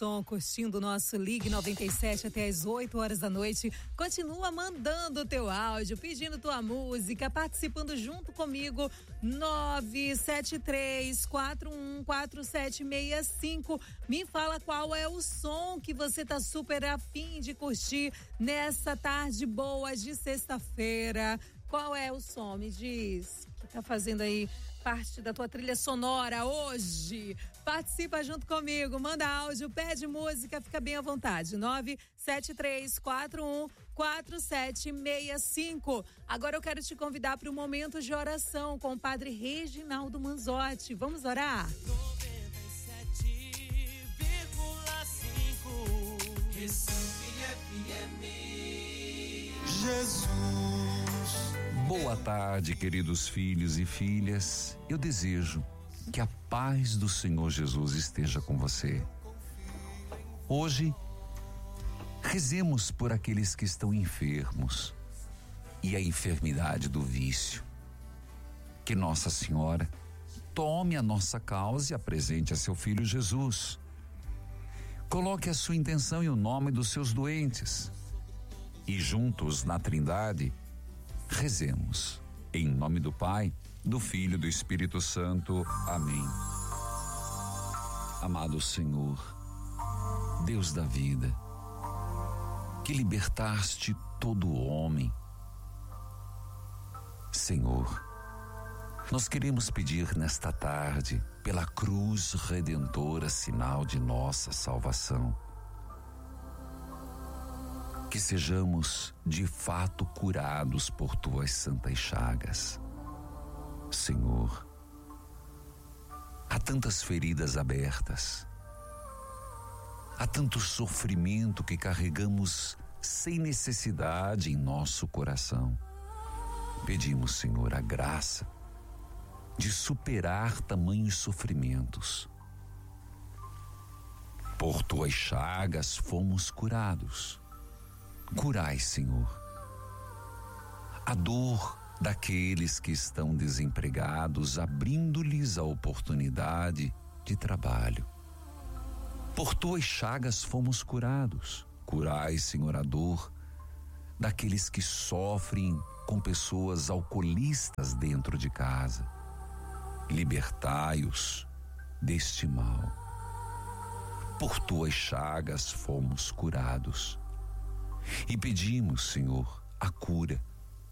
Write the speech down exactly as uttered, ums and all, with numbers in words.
Tom, curtindo o nosso Ligue noventa e sete até as oito horas da noite. Continua mandando o teu áudio, pedindo tua música, participando junto comigo. nove sete três quatro um quatro sete seis cinco. Me fala qual é o som que você tá super afim de curtir nessa tarde boa de sexta-feira. Qual é o som? Me diz. Que tá fazendo aí parte da tua trilha sonora hoje. Participa junto comigo, manda áudio, pede música, fica bem à vontade. nove sete três quatro um quatro sete seis cinco. Agora eu quero te convidar para o momento de oração com o Padre Reginaldo Manzotti. Vamos orar? noventa e sete vírgula cinco Recife F M. Jesus. Boa tarde, queridos filhos e filhas. Eu desejo que a paz do Senhor Jesus esteja com você. Hoje, rezemos por aqueles que estão enfermos e a enfermidade do vício. Que Nossa Senhora tome a nossa causa e apresente a seu Filho Jesus. Coloque a sua intenção e o nome dos seus doentes. E juntos na Trindade, rezemos. Em nome do Pai, do Filho e do Espírito Santo. Amém. Amado Senhor, Deus da vida, que libertaste todo homem, Senhor, nós queremos pedir nesta tarde, pela cruz redentora, sinal de nossa salvação, que sejamos de fato curados por tuas santas chagas. Senhor, há tantas feridas abertas, há tanto sofrimento que carregamos sem necessidade em nosso coração. Pedimos, Senhor, a graça de superar tamanhos sofrimentos. Por tuas chagas fomos curados. Curai, Senhor, a dor daqueles que estão desempregados, abrindo-lhes a oportunidade de trabalho. Por tuas chagas fomos curados. Curai, Senhor, a dor daqueles que sofrem com pessoas alcoolistas dentro de casa. Libertai-os deste mal. Por tuas chagas fomos curados. E pedimos, Senhor, a cura